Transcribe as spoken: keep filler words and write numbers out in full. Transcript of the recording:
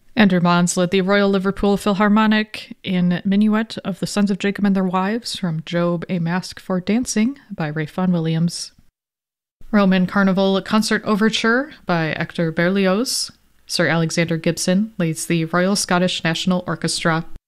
Andrew Mons led the Royal Liverpool Philharmonic in Minuet of the Sons of Jacob and Their Wives from Job, A Mask for Dancing by Ralph Vaughan Williams. Roman Carnival Concert Overture by Hector Berlioz. Sir Alexander Gibson leads the Royal Scottish National Orchestra.